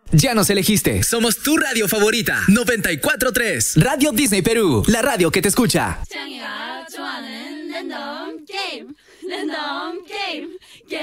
Ya nos elegiste. Somos tu radio favorita. 94.3. Radio Disney Perú. La radio que te escucha. 짱이가 좋아하는 랜덤 게임. 랜덤 게임.